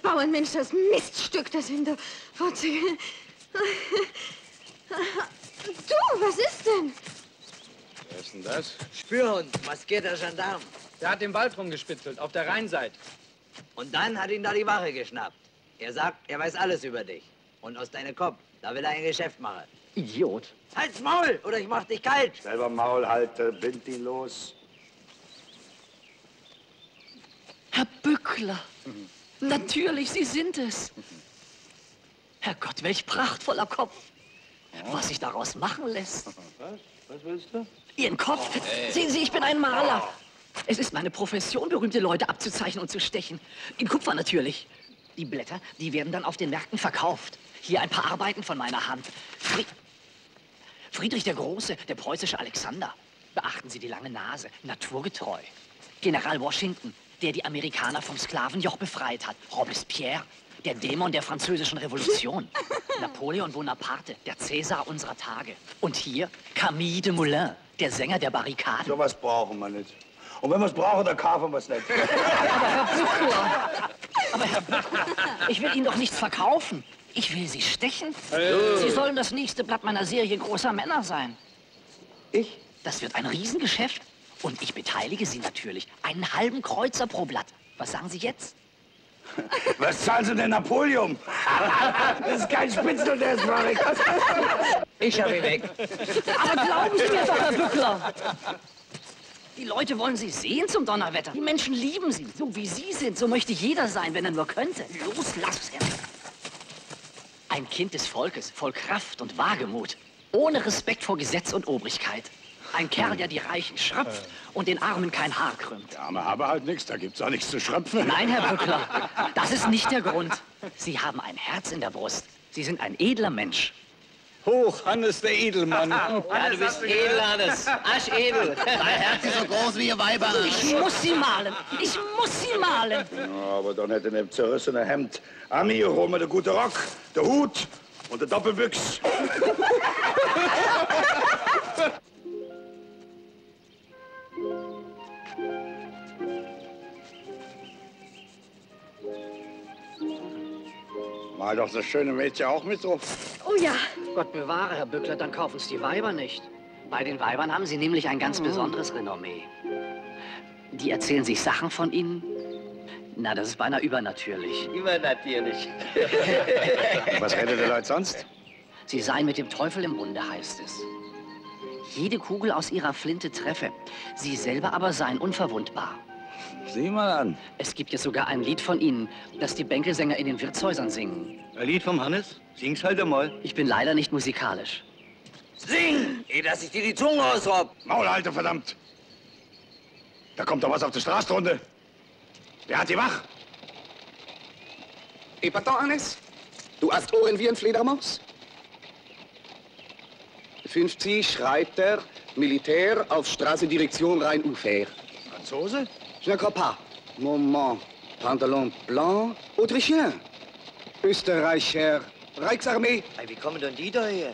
Bauernmensch, das Miststück, das in der Vorzüge. Du, was ist denn? Wer ist denn das? Spürhund, maskierter Gendarm. Der hat den Wald rumgespitzelt, auf der Rheinseite. Und dann hat ihn da die Wache geschnappt. Er sagt, er weiß alles über dich. Und aus deinem Kopf, da will er ein Geschäft machen. Idiot. Halt's Maul, oder ich mach dich kalt. Selber Maul halte, bind ihn los. Herr Bückler. Natürlich, Sie sind es. Herrgott, welch prachtvoller Kopf. Was sich daraus machen lässt. Was willst du? Ihren Kopf. Sehen Sie, ich bin ein Maler. Es ist meine Profession, berühmte Leute abzuzeichnen und zu stechen. In Kupfer natürlich. Die Blätter, die werden dann auf den Märkten verkauft. Hier ein paar Arbeiten von meiner Hand. Friedrich der Große, der preußische Alexander. Beachten Sie die lange Nase, naturgetreu. General Washington, der die Amerikaner vom Sklavenjoch befreit hat. Robespierre, der Dämon der französischen Revolution. Napoleon Bonaparte, der Cäsar unserer Tage. Und hier Camille de Moulin, der Sänger der Barrikaden. So was brauchen wir nicht. Und wenn wir es brauchen, dann kaufen wir es nicht. Aber Herr Bückler, ich will Ihnen doch nichts verkaufen. Ich will Sie stechen. Sie sollen das nächste Blatt meiner Serie großer Männer sein. Ich? Das wird ein Riesengeschäft. Und ich beteilige Sie natürlich. Einen halben Kreuzer pro Blatt. Was sagen Sie jetzt? Was zahlen Sie denn Napoleon? Das ist kein Spitzel, der ist verrückt. Ich hab ihn weg. Aber glauben Sie mir doch, Herr Bückler. Die Leute wollen Sie sehen zum Donnerwetter. Die Menschen lieben Sie. So wie Sie sind, so möchte jeder sein, wenn er nur könnte. Los, lass es. Ein Kind des Volkes, voll Kraft und Wagemut. Ohne Respekt vor Gesetz und Obrigkeit. Ein Kerl, der die Reichen schröpft und den Armen kein Haar krümmt. Der Arme habe halt nichts, da gibt's auch nichts zu schröpfen. Nein, Herr Bückler, das ist nicht der Grund. Sie haben ein Herz in der Brust. Sie sind ein edler Mensch. Hoch, Hannes der Edelmann. Ja, du bist edel, Hannes. Aschedel. Dein Herz ist so groß wie ihr Weiber. Ich muss Sie malen. Ich muss Sie malen. Ja, aber doch nicht in dem zerrissenen Hemd. Ami, hol mir den guten Rock, den Hut und den Doppelbüchs. Mal doch das schöne Mädchen auch mit so. Oh ja. Gott bewahre, Herr Bückler, dann kaufen es die Weiber nicht. Bei den Weibern haben Sie nämlich ein ganz besonderes Renommee. Die erzählen sich Sachen von Ihnen. Na, das ist beinahe übernatürlich. Übernatürlich. Was redet der Leute sonst? Sie seien mit dem Teufel im Bunde, heißt es. Jede Kugel aus ihrer Flinte treffe. Sie selber aber seien unverwundbar. Sieh mal an. Es gibt jetzt sogar ein Lied von Ihnen, das die Bänkelsänger in den Wirtshäusern singen. Ein Lied vom Hannes? Sing's halt einmal. Ich bin leider nicht musikalisch. Sing, ehe dass ich dir die Zunge ausrobb. Maul halte, verdammt. Da kommt doch was auf die Straße runter. Wer hat die wach? Pardon, Hannes? Du hast Ohren wie ein Fledermaus? 50 schreibt er, Militär auf Straße Direktion Rhein-Ufer. Franzose? Je ne crois pas. Moment. Pantalon blanc, Autrichien. Österreicher, Reichsarmee. Wie kommen denn die da her?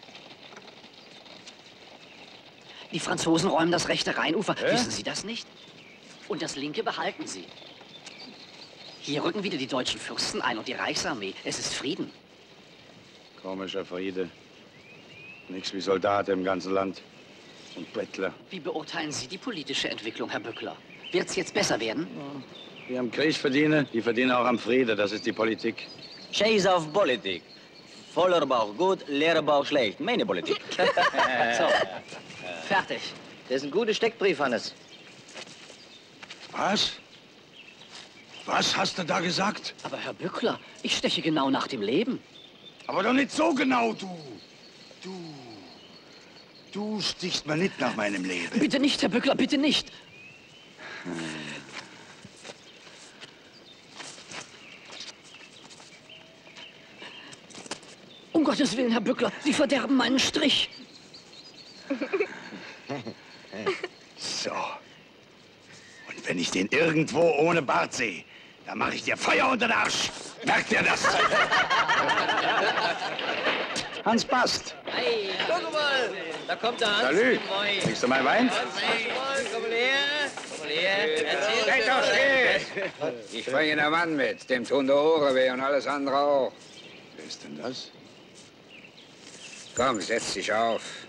Die Franzosen räumen das rechte Rheinufer. Wissen Sie das nicht? Und das linke behalten sie. Hier rücken wieder die deutschen Fürsten ein und die Reichsarmee. Es ist Frieden. Komischer Friede. Nichts wie Soldaten im ganzen Land. Und Bettler. Wie beurteilen Sie die politische Entwicklung, Herr Bückler? Wird's jetzt besser werden? Die am Krieg verdienen, die verdienen auch am Friede. Das ist die Politik. Scheiß auf Politik. Voller Bauch gut, leerer Bauch schlecht. Meine Politik. So, fertig. Das ist ein guter Steckbrief, Hannes. Was? Was hast du da gesagt? Aber Herr Bückler, ich steche genau nach dem Leben. Aber doch nicht so genau, du. Du stichst mir nicht nach meinem Leben. Bitte nicht, Herr Bückler, bitte nicht. Um Gottes Willen, Herr Bückler, Sie verderben meinen Strich. So. Und wenn ich den irgendwo ohne Bart sehe, dann mache ich dir Feuer unter den Arsch. Merkt ihr das? Hans passt. Hey, guck mal, da kommt der Hans. Salü. mit dem Moi. Kriegst du mein Wein? Hans, komm mal her. Seid doch still! Ich bringe einen Mann mit, dem tun die Ohren weh und alles andere auch. Wer ist denn das? Komm, setz dich auf.